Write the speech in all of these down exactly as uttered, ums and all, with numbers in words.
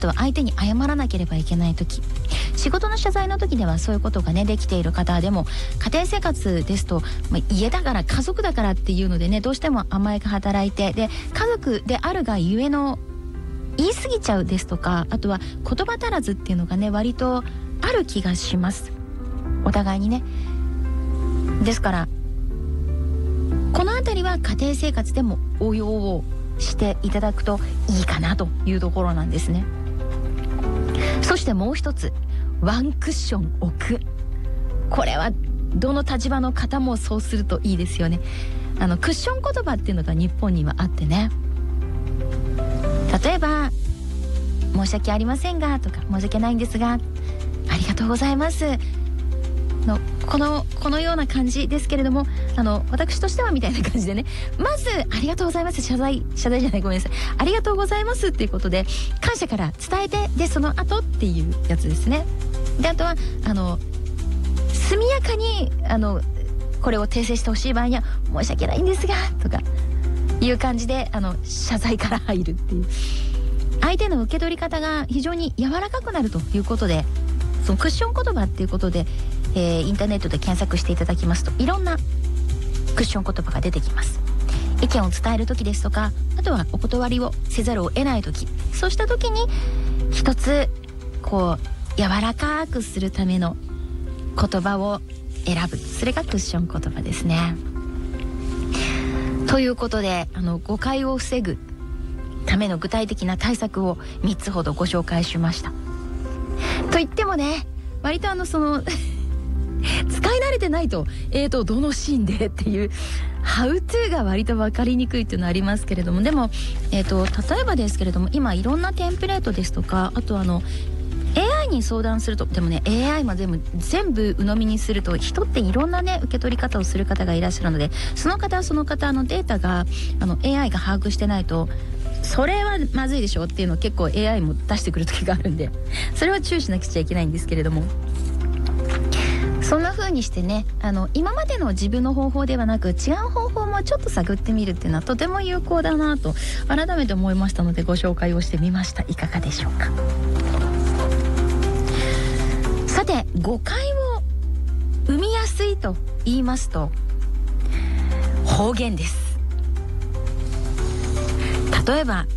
とは相手に謝らなければいけない時、仕事の謝罪の時ではそういうことがねできている方でも、家庭生活ですと、まあ、家だから家族だからっていうのでねどうしても甘えが働いて、で家族であるがゆえの言い過ぎちゃうですとか、あとは言葉足らずっていうのがね割とある気がします、お互いにね。ですからこのあたりは家庭生活でも応用をしていただくといいかなというところなんですね。そしてもう一つ、ワンクッション置く。これはどの立場の方もそうするといいですよね。あのクッション言葉っていうのが日本にはあってね、例えば申し訳ありませんがとか、申し訳ないんですが、ありがとうございますのこのこのような感じですけれども、あの私としてはみたいな感じでね、まずありがとうございます、謝罪謝罪じゃないごめんなさいありがとうございますっていうことで感謝から伝えて、でその後っていうやつですね。であとはあの速やかにあのこれを訂正してほしい場合には申し訳ないんですがとかいう感じであの謝罪から入るっていう、相手の受け取り方が非常に柔らかくなるということで、そのクッション言葉っていうことで、えー、インターネットで検索していただきますといろんなクッション言葉が出てきます。意見を伝える時ですとか、あとはお断りをせざるを得ない時、そうした時に一つこう柔らかくするための言葉を選ぶ、それがクッション言葉ですね。ということであの誤解を防ぐための具体的な対策をみっつほどご紹介しました。と言ってもね、割とあのその使い慣れてないと、えーとどのシーンでっていうハウトゥーが割と分かりにくいっていうのはありますけれども、でも、えーと例えばですけれども、今いろんなテンプレートですとか、あとあの エーアイ に相談すると、でもね エーアイ も全部全部鵜呑みにすると、人っていろんなね受け取り方をする方がいらっしゃるので、その方その方のデータがあの エーアイ が把握してないとそれはまずいでしょっていうのを結構 エーアイ も出してくる時があるんで、それは注意しなくちゃいけないんですけれども、そんな風にしてね、あの今までの自分の方法ではなく違う方法もちょっと探ってみるっていうのはとても有効だなと改めて思いましたので、ご紹介をしてみました。いかがでしょうか。さて、誤解を生みやすいと言いますと方言です。例えば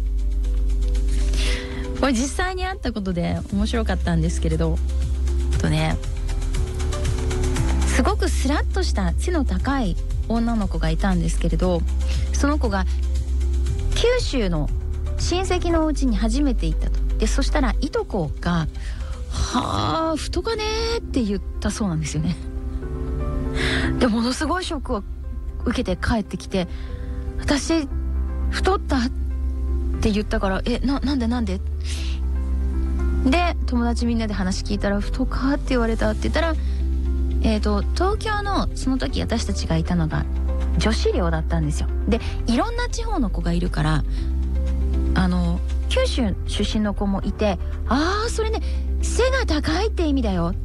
これ実際にあったことで面白かったんですけれど、とね、すごくスラッとした背の高い女の子がいたんですけれど、その子が九州の親戚のお家に初めて行ったと。でそしたらいとこがはあ太かねーって言ったそうなんですよね。でものすごいショックを受けて帰ってきて、私太ったって言ったから、えななんでなんでで友達みんなで話聞いたら、太かって言われたって言ったら、えーと東京のその時私たちがいたのが女子寮だったんですよ。でいろんな地方の子がいるから、あの九州出身の子もいて、ああそれね背が高いって意味だよ、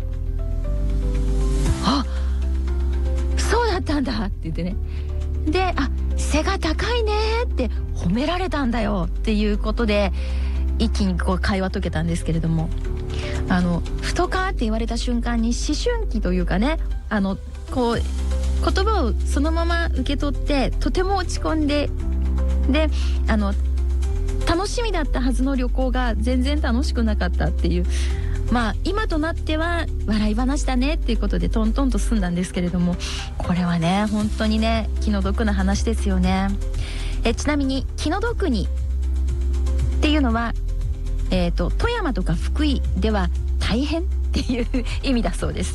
あそうだったんだって言ってね、であ背が高いねって褒められたんだよっていうことで一気にこう会話解けたんですけれども、あの太かって言われた瞬間に思春期というかね、あのこう言葉をそのまま受け取ってとても落ち込んで、であの楽しみだったはずの旅行が全然楽しくなかったっていう、まあ今となっては笑い話だねっていうことでトントンと済んだんですけれども、これはね本当にね気の毒な話ですよね。えちなみに気の毒にっていうのは、えーと富山とか福井では大変っていう意味だそうです。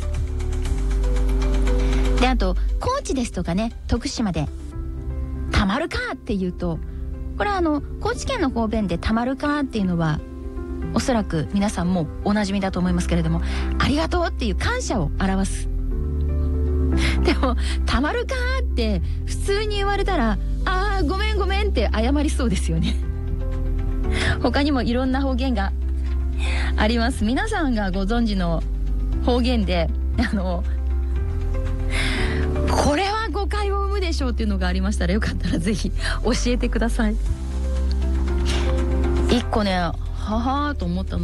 であと高知ですとかね徳島でたまるかっていうと、これはあの高知県の方弁でたまるかっていうのはおそらく皆さんもおなじみだと思いますけれども、ありがとうっていう感謝を表す。でもたまるかって普通に言われたら、あーごめんごめんって謝りそうですよね。他にもいろんな方言があります。皆さんがご存知の方言であのこれは誤解を生むでしょうっていうのがありましたら、よかったらぜひ教えてください。一個ねははーと思ったの